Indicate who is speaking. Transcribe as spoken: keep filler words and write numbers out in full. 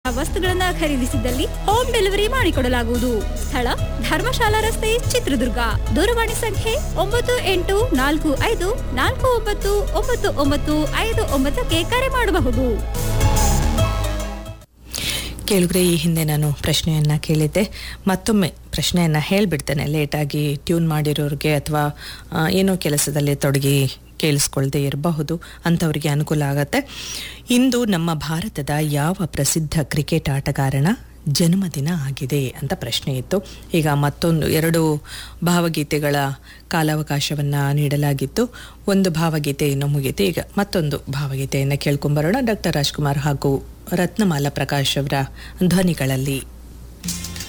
Speaker 1: ವಸ್ತುಗಳನ್ನ ಖರೀದಿಸಿದಲ್ಲಿ home delivery ಮಾಡಿಕೊಡಲಾಗುವುದು. ಸ್ಥಳ ಧರ್ಮಶಾಲಾ ರಸ್ತೆ, ಚಿತ್ರದುರ್ಗ. ದೂರವಾಣಿ ಸಂಖ್ಯೆ ಒಂಬತ್ತು ಎಂಟು ನಾಲ್ಕು ಐದು ನಾಲ್ಕು ಒಂಬತ್ತು ಒಂಬತ್ತು ಒಂಬತ್ತು ಐದು ಒಂಬತ್ತಕ್ಕೆ ಕರೆ ಮಾಡಬಹುದು.
Speaker 2: ಕೇಳಿದ್ರೆ ಈ ಹಿಂದೆ ನಾನು ಪ್ರಶ್ನೆಯನ್ನು ಕೇಳಿದ್ದೆ. ಮತ್ತೊಮ್ಮೆ ಪ್ರಶ್ನೆಯನ್ನು ಹೇಳಿಬಿಡ್ತೇನೆ. ಲೇಟಾಗಿ ಟ್ಯೂನ್ ಮಾಡಿರೋರಿಗೆ ಅಥವಾ ಏನೋ ಕೆಲಸದಲ್ಲಿ ತೊಡಗಿ ಕೇಳಿಸ್ಕೊಳ್ದೇ ಇರಬಹುದು, ಅಂಥವರಿಗೆ ಅನುಕೂಲ ಆಗತ್ತೆ. ಇಂದು ನಮ್ಮ ಭಾರತದ ಯಾವ ಪ್ರಸಿದ್ಧ ಕ್ರಿಕೆಟ್ ಆಟಗಾರನ ಜನ್ಮದಿನ ಆಗಿದೆ ಅಂತ ಪ್ರಶ್ನೆ ಇತ್ತು. ಈಗ ಮತ್ತೊಂದು ಎರಡು ಭಾವಗೀತೆಗಳ ಕಾಲಾವಕಾಶವನ್ನು ನೀಡಲಾಗಿತ್ತು. ಒಂದು ಭಾವಗೀತೆ ಇನ್ನು ಮುಗಿತು. ಈಗ ಮತ್ತೊಂದು ಭಾವಗೀತೆಯನ್ನು ಕೇಳ್ಕೊಂಬರೋಣ. ಡಾಕ್ಟರ್ ರಾಜ್ಕುಮಾರ್ ಹಾಗೂ ರತ್ನಮಾಲಾ ಪ್ರಕಾಶ್ ಅವರ ಧ್ವನಿಗಳಲ್ಲಿ.